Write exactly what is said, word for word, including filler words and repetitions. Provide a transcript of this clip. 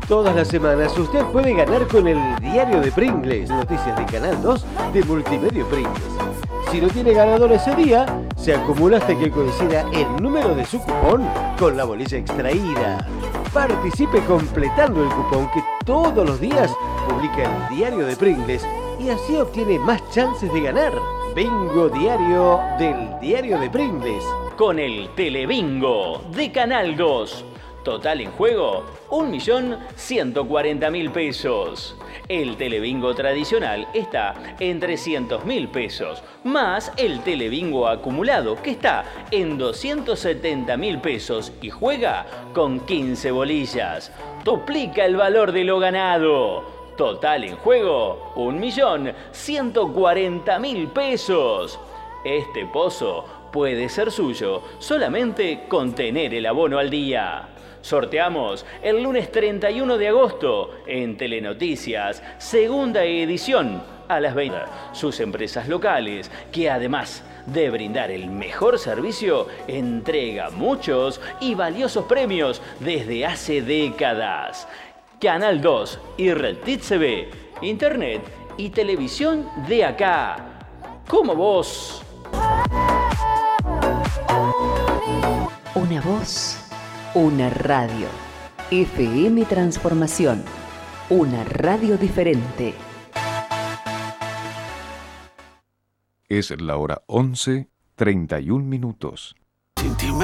Todas las semanas usted puede ganar con el Diario de Pringles, noticias de Canal dos de Multimedio Pringles. Si no tiene ganador ese día, se acumula hasta que coincida el número de su cupón con la bolilla extraída. Participe completando el cupón que todos los días publica el Diario de Pringles y así obtiene más chances de ganar. Bingo diario del Diario de Pringles. Con el Telebingo de Canal dos. Total en juego, un millón ciento cuarenta mil pesos. El Telebingo tradicional está en trescientos mil pesos, más el Telebingo acumulado que está en doscientos setenta mil pesos y juega con quince bolillas. Duplica el valor de lo ganado. Total en juego, un millón ciento cuarenta mil pesos. Este pozo puede ser suyo solamente con tener el abono al día. Sorteamos el lunes treinta y uno de agosto en Telenoticias, segunda edición, a las veinte. Sus empresas locales, que además de brindar el mejor servicio, entrega muchos y valiosos premios desde hace décadas. Canal dos y Red T V, Internet y televisión de acá. Como vos. Una voz. Una radio. F M Transformación. Una radio diferente. Es la hora once, treinta y un minutos.